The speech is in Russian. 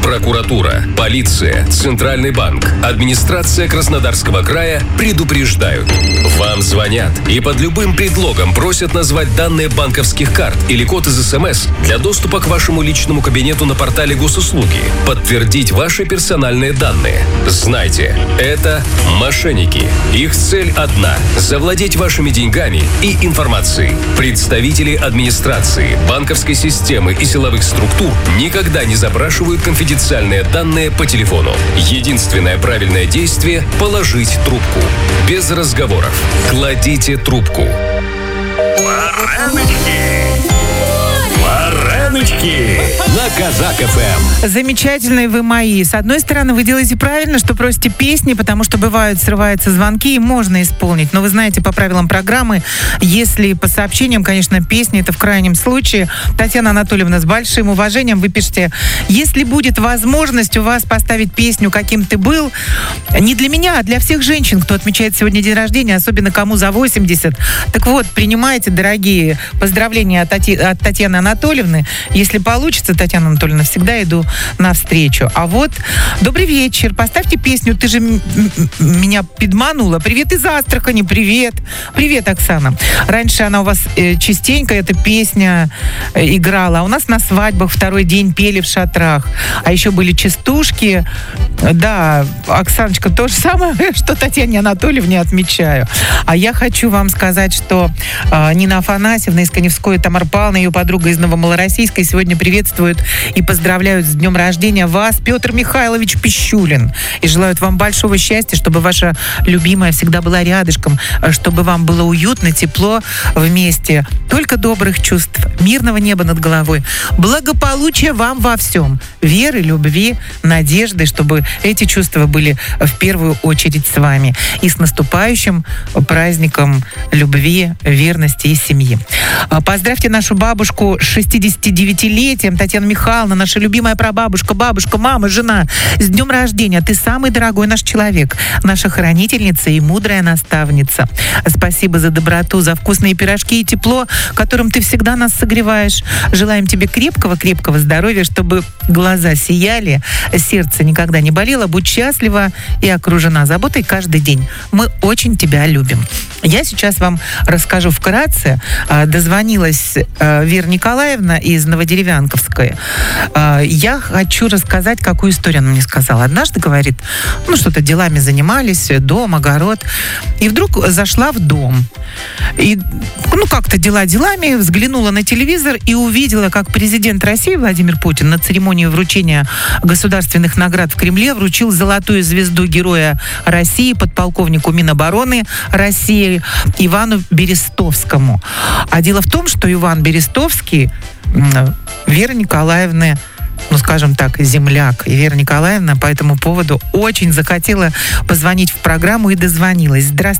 Прокуратура, полиция, Центральный банк, администрация Краснодарского края предупреждают. Вам звонят и под любым предлогом просят назвать данные банковских карт или код из СМС для доступа к вашему личному кабинету на портале госуслуги, подтвердить ваши персональные данные. Знайте, это мошенники. Их цель одна – завладеть вашими деньгами и информацией. Представители администрации, банковской системы и силовых структур никогда не запрашивают конфиденциальные данные по телефону. Единственное правильное действие – положить трубку. Без разговоров. Кладите трубку. Вареночки на Казак ФМ. Замечательные вы мои. С одной стороны, вы делаете правильно, что просите песни, потому что бывают срываются звонки, и можно исполнить. Но вы знаете, по правилам программы, если по сообщениям, конечно, песни, это в крайнем случае. Татьяна Анатольевна, с большим уважением вы пишете: если будет возможность у вас поставить песню «Каким ты был», не для меня, а для всех женщин, кто отмечает сегодня день рождения, особенно кому за 80. Так вот, принимайте, дорогие, поздравления от Татьяны Анатольевны. Если получится, Татьяна Анатольевна, всегда иду навстречу. А вот, добрый вечер, поставьте песню «Ты же меня подманула». Привет из Астрахани, привет. Привет, Оксана. Раньше она у вас частенько, эта песня играла. А у нас на свадьбах второй день пели в шатрах. А еще были частушки. Да, Оксаночка, то же самое, что Татьяне Анатольевне отмечаю. А я хочу вам сказать, что Нина Афанасьевна из Каневской, Тамара Павловна, ее подруга из Новомалороссийска, сегодня приветствуют и поздравляют с днем рождения вас, Петр Михайлович Пищулин. И желают вам большого счастья, чтобы ваша любимая всегда была рядышком, чтобы вам было уютно, тепло вместе. Только добрых чувств, мирного неба над головой, благополучия вам во всем, веры, любви, надежды, чтобы эти чувства были в первую очередь с вами. И с наступающим праздником любви, верности и семьи. Поздравьте нашу бабушку с 69-летием, Татьяна Михайловна, наша любимая прабабушка, бабушка, мама, жена. С днем рождения! Ты самый дорогой наш человек, наша хранительница и мудрая наставница. Спасибо за доброту, за вкусные пирожки и тепло, которым ты всегда нас согреваешь. Желаем тебе крепкого-крепкого здоровья, чтобы глаза сияли, сердце никогда не болело. Будь счастлива и окружена заботой каждый день. Мы очень тебя любим. Я сейчас вам расскажу вкратце. Дозвонилась Вера Николаевна из Новодеревянковской. Я хочу рассказать, какую историю она мне сказала. Однажды, говорит, что-то делами занимались, дом, огород. И вдруг зашла в дом. И, как-то дела делами, взглянула на телевизор и увидела, как президент России Владимир Путин на церемонии вручения государственных наград в Кремле вручил золотую звезду Героя России подполковнику Минобороны России Ивану Берестовскому. А дело в том, что Иван Берестовский Веры Николаевны, скажем так, земляк. И Вера Николаевна по этому поводу очень захотела позвонить в программу и дозвонилась. Здравствуйте.